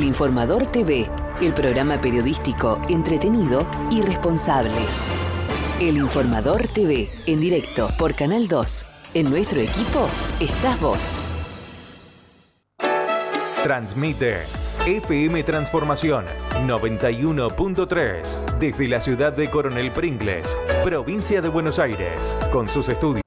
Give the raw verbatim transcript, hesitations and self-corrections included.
Informador T V, el programa periodístico entretenido y responsable. El Informador T V, en directo por Canal dos. En nuestro equipo estás vos. Transmite F M Transformación noventa y uno punto tres desde la ciudad de Coronel Pringles, provincia de Buenos Aires, con sus estudios